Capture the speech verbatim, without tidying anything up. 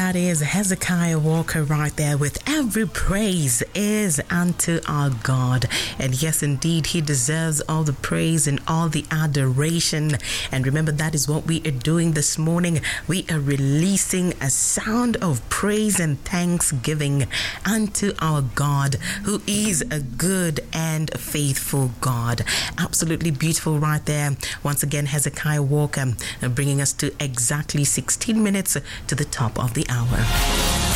that is Hezekiah Walker right there with every praise is unto our God. And yes, indeed, he deserves all the praise and all the adoration. And remember, that is what we are doing this morning. We are releasing a sound of praise and thanksgiving unto our God, who is a good and faithful God. Absolutely beautiful right there. Once again, Hezekiah Walker bringing us to exactly sixteen minutes to the top of the hour.